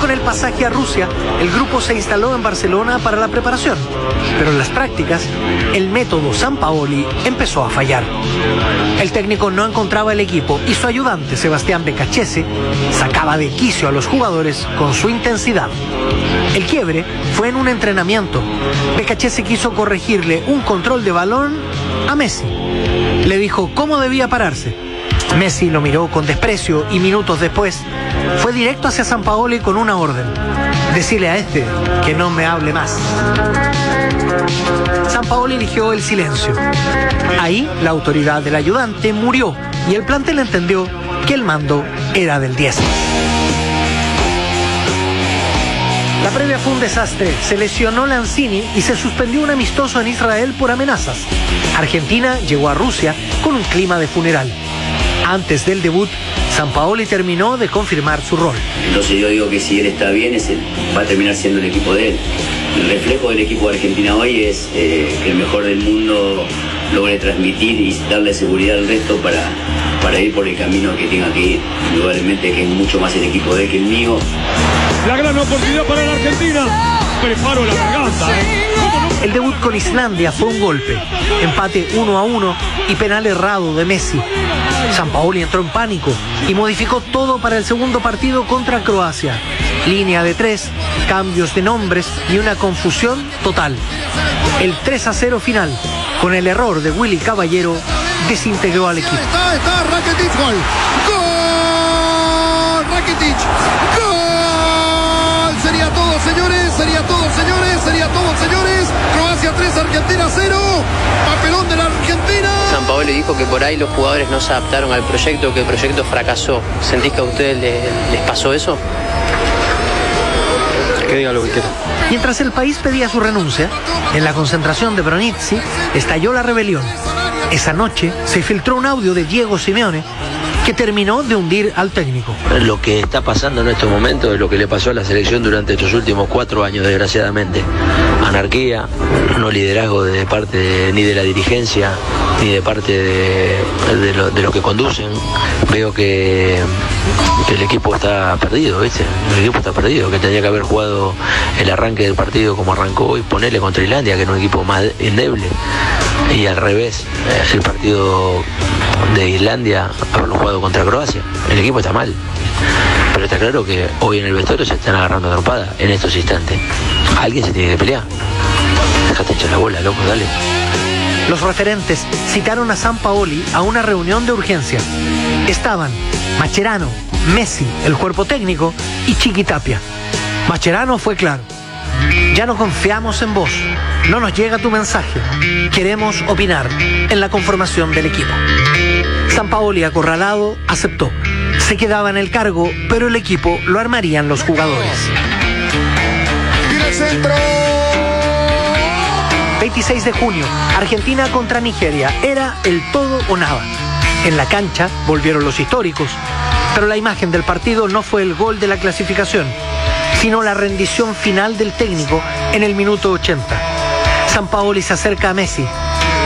con el pasaje a Rusia, el grupo se instaló en Barcelona para la preparación. Pero en las prácticas, el método Sampaoli empezó a fallar. El técnico no encontraba el equipo y su ayudante, Sebastián Becachese, sacaba de quicio a los jugadores con su intensidad. El quiebre fue en un entrenamiento. Becachese quiso corregirle un control de balón a Messi. Le dijo cómo debía pararse. Messi lo miró con desprecio y minutos después fue directo hacia Sampaoli con una orden: decirle a este que no me hable más. Sampaoli eligió el silencio. Ahí la autoridad del ayudante murió y el plantel entendió que el mando era del 10. La previa fue un desastre. Se lesionó Lanzini y se suspendió un amistoso en Israel por amenazas. Argentina llegó a Rusia con un clima de funeral. Antes del debut, Sampaoli terminó de confirmar su rol. Entonces yo digo que si él está bien, va a terminar siendo el equipo de él. El reflejo del equipo de Argentina hoy es que el mejor del mundo logre transmitir y darle seguridad al resto para ir por el camino que tenga que ir. Indudablemente que es mucho más el equipo de él que el mío. La gran oportunidad para la Argentina. Preparo la garganta. El debut con Islandia fue un golpe. Empate 1-1 y penal errado de Messi. Sampaoli entró en pánico y modificó todo para el segundo partido contra Croacia. Línea de 3, cambios de nombres y una confusión total. El 3-0 final, con el error de Willy Caballero, desintegró al equipo. Está Rakitic, gol. ¡Gol! Rakitic. ¡Gol! Sería todo, señores. Sería todo, señores. Sería todo, señores. Croacia 3, Argentina 0. Papelón de la Argentina. Sampaoli dijo que por ahí los jugadores no se adaptaron al proyecto, que el proyecto fracasó. ¿Sentís que a ustedes les pasó eso? Que diga lo que quiera. Mientras el país pedía su renuncia, en la concentración de Bronici estalló la rebelión. Esa noche se filtró un audio de Diego Simeone que terminó de hundir al técnico. Lo que está pasando en estos momentos es lo que le pasó a la selección durante estos últimos 4 años, desgraciadamente. Anarquía, no liderazgo de parte ni de la dirigencia, ni de parte de los que conducen. Veo que el equipo está perdido, ¿viste? El equipo está perdido, que tendría que haber jugado el arranque del partido como arrancó y ponerle contra Islandia, que era un equipo más endeble. Y al revés, el partido de Islandia haberlo jugado contra Croacia. El equipo está mal. Pero está claro que hoy en el vestuario se están agarrando a trompada en estos instantes. Alguien se tiene que pelear. Déjate echar la bola, loco, dale. Los referentes citaron a Sampaoli a una reunión de urgencia. Estaban Mascherano, Messi, el cuerpo técnico, y Chiqui Tapia. Mascherano fue claro: ya no confiamos en vos, no nos llega tu mensaje, queremos opinar en la conformación del equipo. Sampaoli, acorralado, aceptó. Se quedaba en el cargo, pero el equipo lo armarían los jugadores. Tira el centro. 26 de junio, Argentina contra Nigeria. Era el todo o nada. En la cancha volvieron los históricos, pero la imagen del partido no fue el gol de la clasificación, sino la rendición final del técnico en el minuto 80. Sampaoli se acerca a Messi,